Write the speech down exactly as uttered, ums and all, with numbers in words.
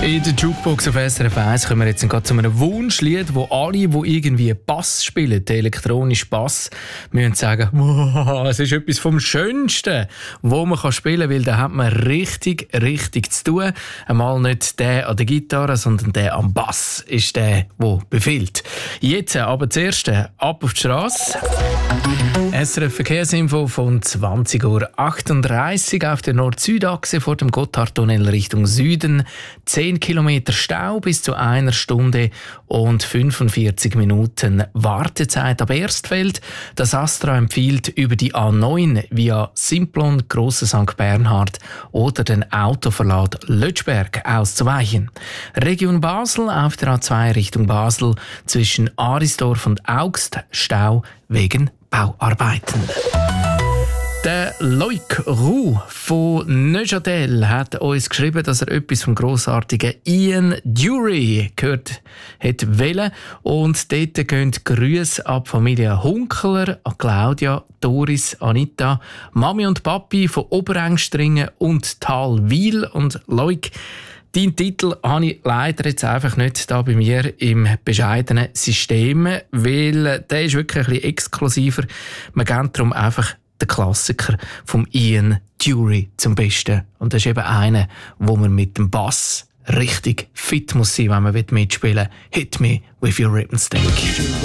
In der Jukebox auf S R F eins kommen wir jetzt gerade zu einem Wunschlied, wo alle, die irgendwie Bass spielen, elektronisch Bass, müssen sagen, wow, es ist etwas vom Schönsten, wo man spielen kann, weil da hat man richtig, richtig zu tun. Einmal nicht der an der Gitarre, sondern der am Bass ist der, der befiehlt. Jetzt aber zuerst ab auf die Strasse. S R F Verkehrsinfo von zwanzig Uhr achtunddreißig auf der Nord-Süd-Achse vor dem Gotthardtunnel Richtung Süden. zehn Kilometer Stau bis zu einer Stunde und fünfundvierzig Minuten Wartezeit ab Erstfeld. Das Astra empfiehlt, über die A neun via Simplon, Grosser Sankt Bernhard oder den Autoverlad Lötschberg auszuweichen. Region Basel auf der A zwei Richtung Basel zwischen Arisdorf und Augst Stau wegen Bauarbeiten. Der Loic Roux von Neuchâtel hat uns geschrieben, dass er etwas vom grossartigen Ian Dury gehört hat wollen. Und dort gehen Grüße an die Familie Hunkler, an Claudia, Doris, Anita, Mami und Papi von Oberengstringen und Talwil. Und Loic, deinen Titel habe ich leider jetzt einfach nicht da bei mir im bescheidenen System, weil der ist wirklich ein bisschen exklusiver. Man geht darum einfach den Klassiker vom Ian Dury zum Besten. Und das ist eben einer, wo man mit dem Bass richtig fit muss sein, wenn man mitspielen will. Hit me with your rhythm stick.